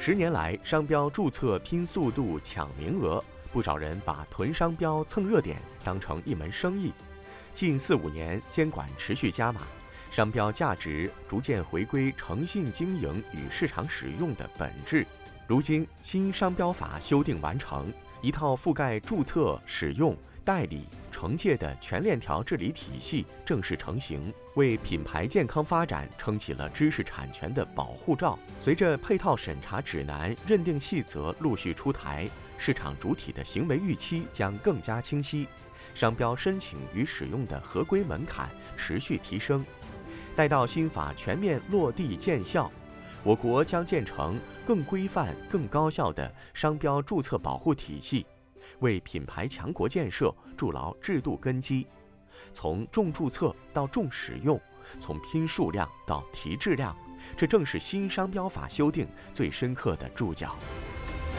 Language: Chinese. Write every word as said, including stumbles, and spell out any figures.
十年来，商标注册拼速度、抢名额，不少人把囤商标、蹭热点当成一门生意。近四五年，监管持续加码，商标价值逐渐回归诚信经营与市场使用的本质。如今，新商标法修订完成，一套覆盖注册、使用、代理、惩戒的全链条治理体系正式成型，为品牌健康发展撑起了知识产权的保护罩。随着配套审查指南、认定细则陆续出台，市场主体的行为预期将更加清晰，商标申请与使用的合规门槛持续提升。待到新法全面落地见效，我国将建成更规范、更高效的商标注册保护体系，为品牌强国建设筑牢制度根基。从重注册到重使用，从拼数量到提质量，这正是新商标法修订最深刻的注脚。